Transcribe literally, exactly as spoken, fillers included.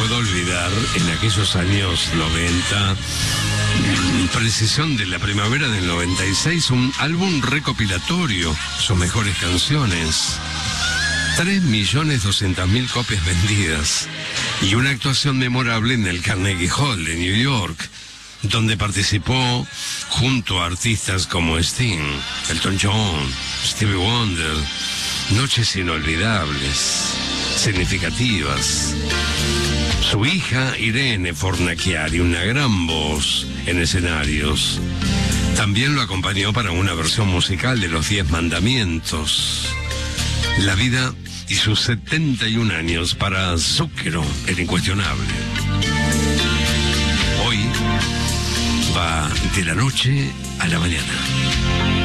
puedo olvidar en aquellos años noventa, precisión de la primavera del noventa y seis, un álbum recopilatorio, sus mejores canciones. tres millones doscientas mil copias vendidas y una actuación memorable en el Carnegie Hall de New York, donde participó junto a artistas como Sting, Elton John, Stevie Wonder. Noches inolvidables, significativas. Su hija Irene Fornaciari, una gran voz en escenarios, también lo acompañó para una versión musical de Los Diez Mandamientos. La vida y sus setenta y un años para Zucchero, el incuestionable. Hoy va de la noche a la mañana.